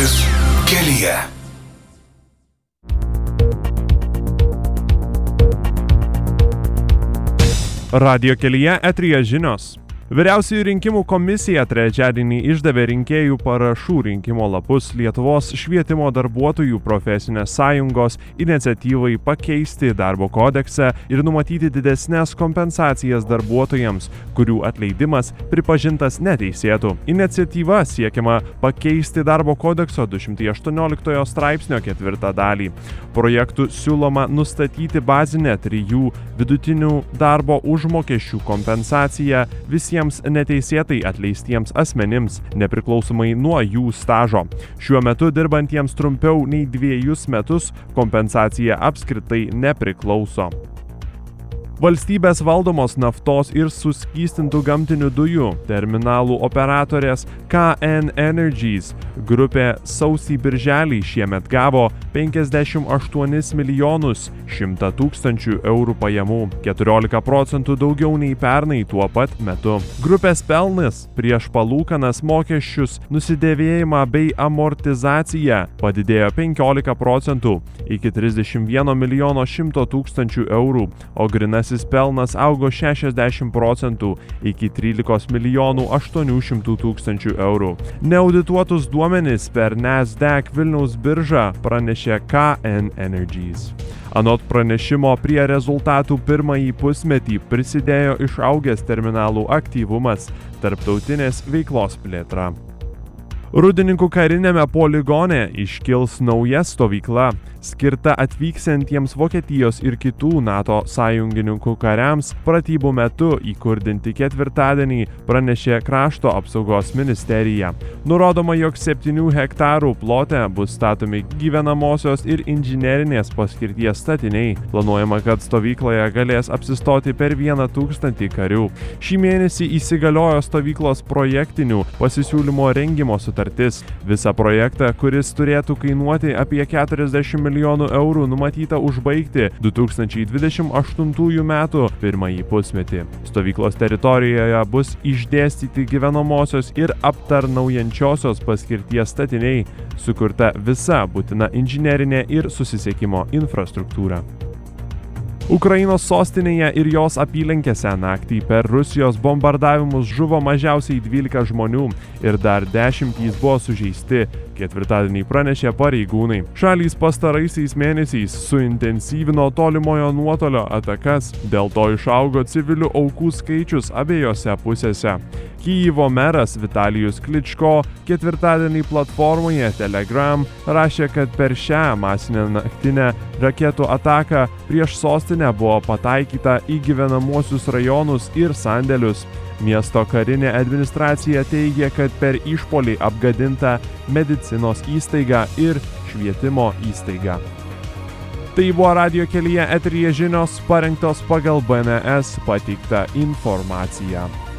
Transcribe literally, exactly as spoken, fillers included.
mintis kelyje. Radijo kelyje eteryje žinios. Vyriausioji rinkimų komisija trečiadienį išdavė rinkėjų parašų rinkimo lapus Lietuvos švietimo darbuotojų profesinės sąjungos iniciatyvai pakeisti darbo kodeksą ir numatyti didesnės kompensacijas darbuotojams, kurių atleidimas pripažintas neteisėtu. Iniciatyva siekiama pakeisti darbo kodekso du šimtai aštuonioliktojo straipsnio ketvirtą dalį. Projektu siūloma nustatyti bazinę trijų vidutinių darbo užmokesčių kompensaciją visiems neteisėtai atleistiems asmenims, nepriklausomai nuo jų stažo. Šiuo metu dirbantiems trumpiau nei dviejus metus kompensacija apskritai nepriklauso. Valstybės valdomos naftos ir suskystintų gamtinių dujų terminalų operatorės K N Energies grupė sausį-birželį šiemet gavo penkiasdešimt aštuonis milijonus šimtą tūkstančių eurų pajamų, keturiolika procentų daugiau nei pernai tuo pat metu. Grupės pelnas prieš palūkanas, mokesčius, nusidėvėjimą bei amortizaciją padidėjo penkiolika procentų iki trisdešimt vieno milijono šimto tūkstančių eurų, o grynasis pelnas augo šešiasdešimt procentų iki trylikos milijonų aštuonių šimtų tūkstančių eurų. Neaudituotus duomenis per Nasdaq Vilniaus biržą pranešė K N Energies. Anot pranešimo, prie rezultatų pirmąjį pusmetį prisidėjo išaugęs terminalų aktyvumas, tarptautinės veiklos plėtra. Rūdininkų karinėme poligone iškils nauja stovykla, skirta atvyksiantiems Vokietijos ir kitų NATO sąjungininkų kariams pratybų metu įkurdinti ketvirtadienį, pranešė Krašto apsaugos ministerija. Nurodoma, jog septynių hektarų plote bus statomi gyvenamosios ir inžinerinės paskirties statiniai. Planuojama, kad stovykloje galės apsistoti per vieną tūkstantį karių. Šį mėnesį įsigaliojo stovyklos projektinių pasisiūlymo rengimo sutartis. Visą projektą, kuris turėtų kainuoti apie keturiasdešimt milijonų eurų, numatyta užbaigti du tūkstančiai dvidešimt aštuntųjų metų pirmąjį pusmetį. Stovyklos teritorijoje bus išdėstyti gyvenamosios ir aptarnaujančiosios paskirties statiniai, sukurta visa būtina inžinerinė ir susisiekimo infrastruktūra. Ukrainos sostinėje ir jos apylinkėse naktį per Rusijos bombardavimus žuvo mažiausiai dvylika žmonių ir dar dešimtys buvo sužeisti, ketvirtadienį pranešė pareigūnai. Šalys pastaraisiais mėnesiais suintensyvino tolimojo nuotolio atakas, dėl to išaugo civilių aukų skaičius abiejose pusėse. Kijevo meras Vitalijus Kličko ketvirtadienį platformoje Telegram rašė, kad per šią masinę naktinę raketų ataką prieš sostinę buvo pataikyta į gyvenamuosius rajonus ir sandėlius. Miesto karinė administracija teigia, kad per išpuolį apgadinta medicinos įstaiga ir švietimo įstaiga. Tai buvo radijo kelyje eteryje žinios parengtos pagal B N S pateiktą informaciją.